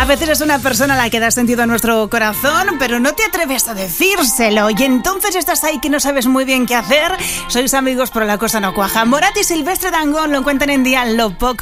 veces es una persona a la que das sentido a nuestro corazón, pero no te atreves a decírselo. Y entonces estás ahí que no sabes muy bien qué hacer. Sois amigos, pero la cosa no cuaja. Morat y Silvestre Dangond lo cuentan en Día Lo Poco.